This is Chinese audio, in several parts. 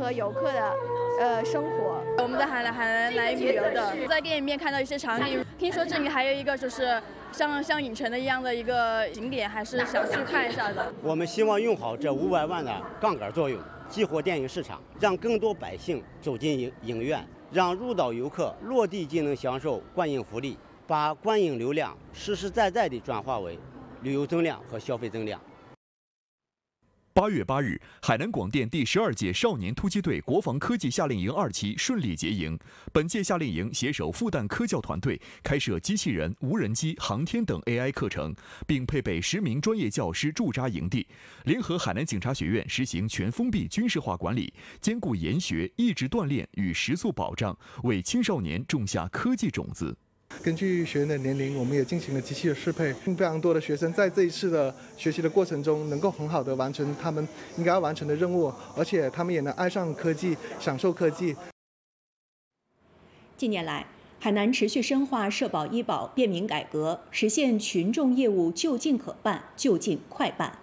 合游客的生活。 我们在海南来旅游的，在电影里面看到一些场景，听说这里还有一个就是像影城的一样的一个景点，还是想去看一下的。 我们希望用好这500万的杠杆作用，激活电影市场，让更多百姓走进影院，让入岛游客落地即能享受观影福利，把观影流量实实在在地转化为旅游增量和消费增量。 8月8日，海南广电第12届少年突击队国防科技夏令营2期顺利结营。本届夏令营携手复旦科教团队，开设机器人、无人机、航天等 AI 课程，并配备10名专业教师驻扎营地，联合海南警察学院实行全封闭军事化管理，兼顾研学、意志锻炼与食宿保障，为青少年种下科技种子。 根据学员的年龄，我们也进行了机器的适配，非常多的学生在这一次的学习的过程中，能够很好的完成他们应该要完成的任务，而且他们也能爱上科技，享受科技。 近年来，海南持续深化社保医保便民改革，实现群众业务就近可办、就近快办。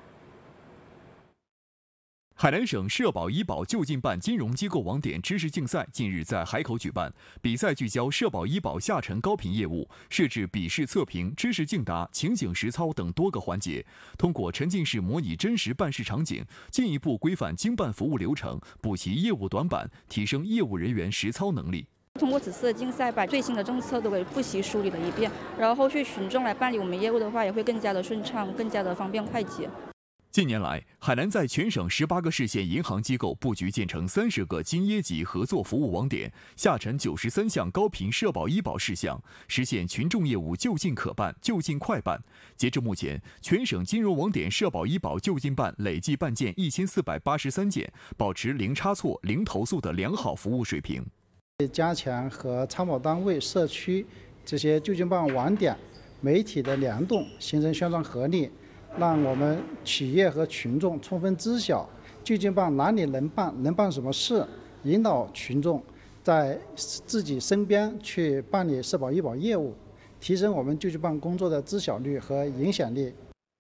海南省社保医保就近办金融机构网点知识竞赛近日在海口举办，比赛聚焦社保医保下沉高频业务，设置笔试测评、知识竞答、情景实操等多个环节，通过沉浸式模拟真实办事场景，进一步规范经办服务流程，补齐业务短板，提升业务人员实操能力。 通过此次的竞赛，把最新的政策都给复习梳理了一遍，然后后续群众来办理我们业务的话，也会更加的顺畅，更加的方便快捷。 近年来，海南在全省18个市县银行机构布局建成30个金椰级合作服务网点，下沉93项高频社保医保事项，实现群众业务就近可办、就近快办。截至目前，全省金融网点社保医保就近办累计办件1483件，保持零差错、零投诉的良好服务水平。 加强和参保单位、社区这些就近办网点、媒体的联动，形成宣传合力。让我们企业和群众充分知晓就近办哪里能办什么事，引导群众在自己身边去办理社保医保业务，提升我们就近办工作的知晓率和影响力。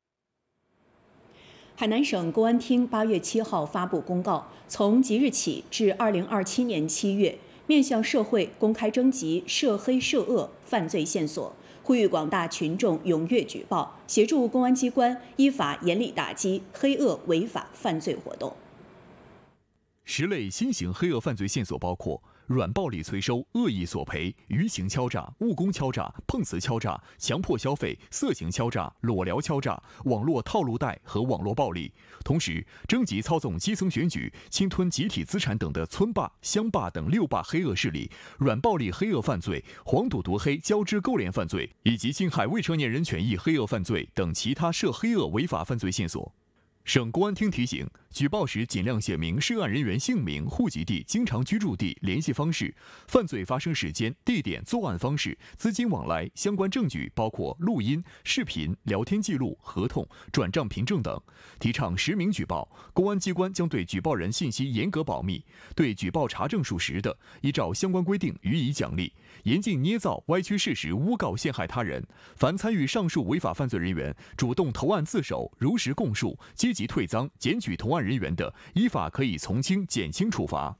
海南省公安厅8月7号发布公告，从即日起至2027年7月，面向社会公开征集涉黑涉恶犯罪线索。呼吁广大群众踊跃举报，协助公安机关依法严厉打击黑恶违法犯罪活动。 10类新型黑恶犯罪线索包括软暴力催收、恶意索赔、鱼形敲诈、务工敲诈、碰瓷敲诈、强迫消费、色情敲诈、裸聊敲诈、网络套路贷和网络暴力。同时，征集操纵基层选举、侵吞集体资产等的村霸、乡霸等6霸黑恶势力、软暴力黑恶犯罪、黄赌毒黑交织勾连犯罪以及侵害未成年人权益黑恶犯罪等其他涉黑恶违法犯罪线索。省公安厅提醒，举报时尽量写明涉案人员姓名、户籍地、经常居住地、联系方式、犯罪发生时间、地点、作案方式、资金往来、相关证据，包括录音、视频、聊天记录、合同、转账凭证等。提倡实名举报，公安机关将对举报人信息严格保密，对举报查证属实的，依照相关规定予以奖励，严禁捏造、歪曲事实、诬告陷害他人。凡参与上述违法犯罪人员，主动投案自首、如实供述、积极退赃、检举投案人员的，依法可以从轻减轻处罚。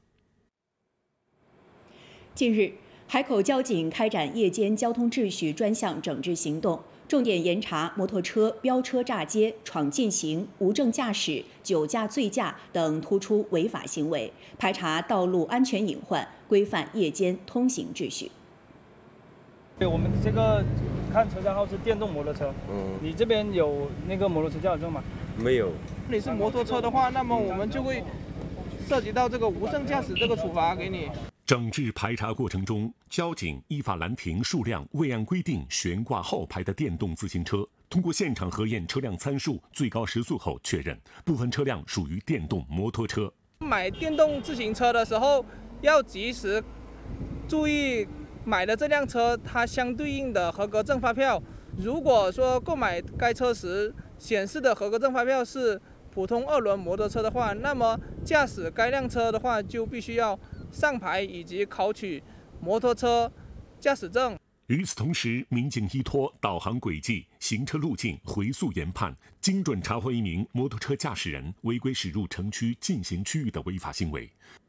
近日，海口交警开展夜间交通秩序专项整治行动，重点严查摩托车飙车炸街、闯禁行、无证驾驶、酒驾醉驾等突出违法行为，排查道路安全隐患，规范夜间通行秩序。 我们这个看车架号是电动摩托车，你这边有那个摩托车驾驶证吗？ 没有。 你是摩托车的话，那么我们就会涉及到这个无证驾驶这个处罚给你。 整治排查过程中，交警依法拦停数辆未按规定悬挂号牌的电动自行车，通过现场核验车辆参数、最高时速后确认，部分车辆属于电动摩托车。 买电动自行车的时候，要及时注意买的这辆车它相对应的合格证发票。如果说购买该车时显示的合格证发票是普通2轮摩托车的话，那么驾驶该辆车的话就必须要上牌以及考取摩托车驾驶证。 与此同时，民警依托导航轨迹、行车路径回溯研判，精准查获一名摩托车驾驶人违规驶入城区禁行区域的违法行为。